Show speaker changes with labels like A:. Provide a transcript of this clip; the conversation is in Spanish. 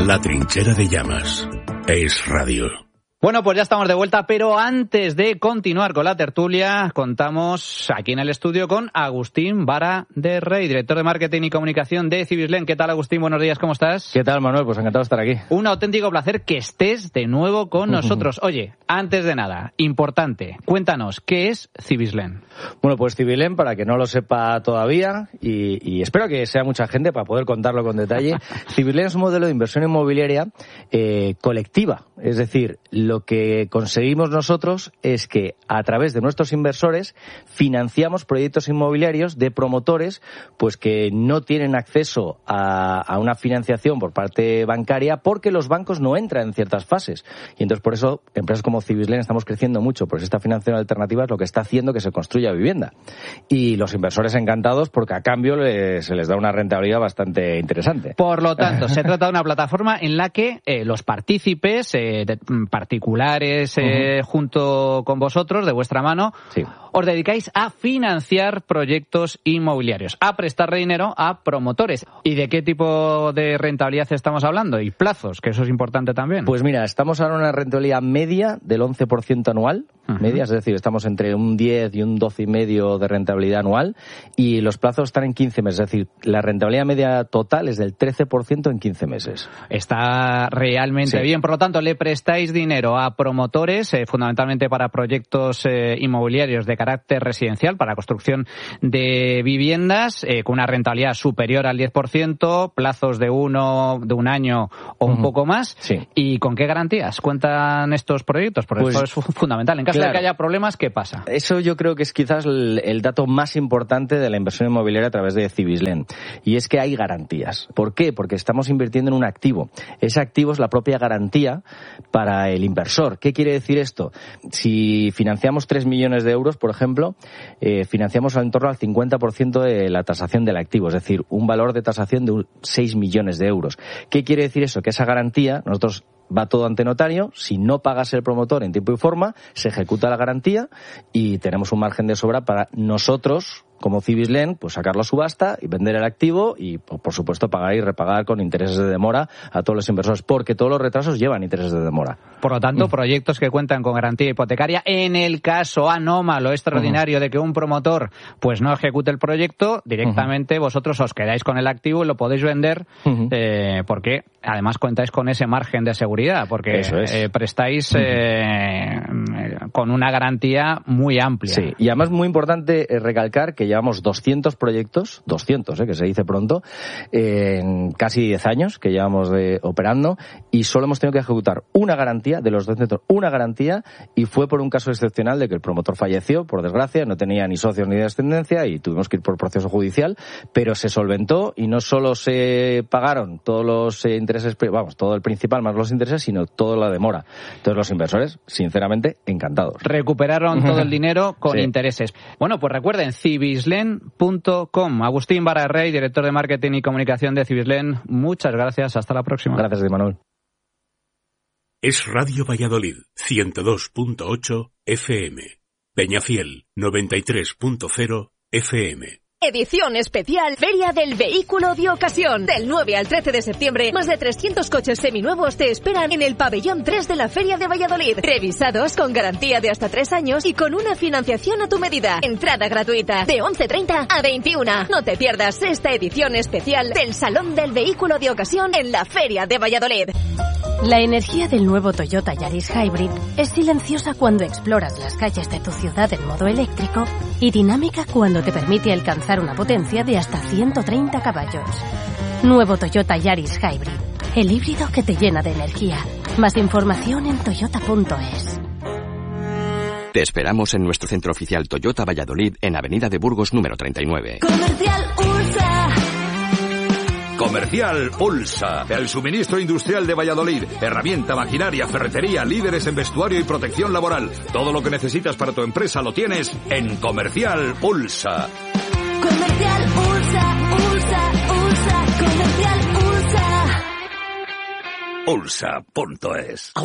A: La Trinchera de Llamas. Es Radio.
B: Bueno, pues ya estamos de vuelta, pero antes de continuar con la tertulia, contamos aquí en el estudio con Agustín Vara de Rey, director de Marketing y Comunicación de Cibislen. ¿Qué tal, Agustín? Buenos días, ¿cómo estás?
C: ¿Qué tal, Manuel? Pues encantado de estar aquí.
B: Un auténtico placer que estés de nuevo con nosotros. Oye, antes de nada, importante, cuéntanos, ¿qué es Cibislen?
C: Bueno, pues Cibislen, para que no lo sepa todavía, y espero que sea mucha gente para poder contarlo con detalle, Cibislen es un modelo de inversión inmobiliaria colectiva, es decir, lo que conseguimos nosotros es que a través de nuestros inversores financiamos proyectos inmobiliarios de promotores pues que no tienen acceso a una financiación por parte bancaria porque los bancos no entran en ciertas fases. Y entonces por eso empresas como Cibislen estamos creciendo mucho, pues esta financiación alternativa es lo que está haciendo que se construya vivienda. Y los inversores encantados porque a cambio se les da una rentabilidad bastante interesante.
B: Por lo tanto, se trata de una plataforma en la que los partícipes particulares junto con vosotros, de vuestra mano, sí, os dedicáis a financiar proyectos inmobiliarios, a prestarle dinero a promotores. ¿Y de qué tipo de rentabilidad estamos hablando? Y plazos, que eso es importante también.
C: Pues mira, estamos ahora en una rentabilidad media del 11% anual, media, es decir, estamos entre un 10 y un 12,5% de rentabilidad anual, y los plazos están en 15 meses, es decir, la rentabilidad media total es del 13% en 15 meses.
B: Está realmente bien, por lo tanto, le prestáis dinero a promotores, fundamentalmente para proyectos inmobiliarios de carácter residencial, para construcción de viviendas, con una rentabilidad superior al 10%, plazos de un año o un poco más.
C: Sí.
B: ¿Y con qué garantías cuentan estos proyectos? Porque eso es fundamental. En caso de que haya problemas, ¿qué pasa?
C: Eso yo creo que es quizás el dato más importante de la inversión inmobiliaria a través de Cibislen. Y es que hay garantías. ¿Por qué? Porque estamos invirtiendo en un activo. Ese activo es la propia garantía para el inversor. ¿Qué quiere decir esto? Si financiamos 3 millones de euros, por ejemplo, financiamos en torno al 50% de la tasación del activo, es decir, un valor de tasación de 6 millones de euros. ¿Qué quiere decir eso? Que esa garantía, nosotros va todo ante notario, si no pagas el promotor en tiempo y forma, se ejecuta la garantía y tenemos un margen de sobra para nosotros, como Cibislen, pues sacarlo a subasta y vender el activo y, por supuesto, pagar y repagar con intereses de demora a todos los inversores, porque todos los retrasos llevan intereses de demora.
B: Por lo tanto, proyectos que cuentan con garantía hipotecaria, en el caso anómalo, extraordinario de que un promotor pues no ejecute el proyecto, directamente vosotros os quedáis con el activo y lo podéis vender, porque además contáis con ese margen de seguridad, porque prestáis con una garantía muy amplia.
C: Sí, y además muy importante recalcar que llevamos 200 proyectos, 200, que se dice pronto, en casi 10 años que llevamos operando, y solo hemos tenido que ejecutar una garantía, de los 200, una garantía, y fue por un caso excepcional de que el promotor falleció, por desgracia, no tenía ni socios ni descendencia, y tuvimos que ir por proceso judicial, pero se solventó, y no solo se pagaron todos los intereses, todo el principal más los intereses, sino toda la demora. Entonces los inversores, sinceramente, encantados.
B: Recuperaron todo el dinero con intereses. Bueno, pues recuerden, Cibislen.com. Agustín Vara de Rey, director de Marketing y Comunicación de Cibislen. Muchas gracias. Hasta la próxima.
C: Gracias, Manuel.
A: Es Radio Valladolid, 102.8 FM. Peñafiel, 93.0 FM.
D: Edición especial Feria del Vehículo de Ocasión. Del 9 al 13 de septiembre, más de 300 coches seminuevos te esperan en el pabellón 3 de la Feria de Valladolid. Revisados con garantía de hasta 3 años y con una financiación a tu medida. Entrada gratuita de 11:30 a 21. No te pierdas esta edición especial del Salón del Vehículo de Ocasión en la Feria de Valladolid.
E: La energía del nuevo Toyota Yaris Hybrid es silenciosa cuando exploras las calles de tu ciudad en modo eléctrico y dinámica cuando te permite alcanzar una potencia de hasta 130 caballos. Nuevo Toyota Yaris Hybrid, el híbrido que te llena de energía. Más información en toyota.es.
F: Te esperamos en nuestro centro oficial Toyota Valladolid en Avenida de Burgos número 39.
G: Comercial Ursa.
H: Comercial Ulsa, el suministro industrial de Valladolid, herramienta, maquinaria, ferretería, líderes en vestuario y protección laboral. Todo lo que necesitas para tu empresa lo tienes en Comercial Ulsa.
G: Comercial Ulsa, Ulsa, Ulsa, Comercial Ulsa.
H: Ulsa.es.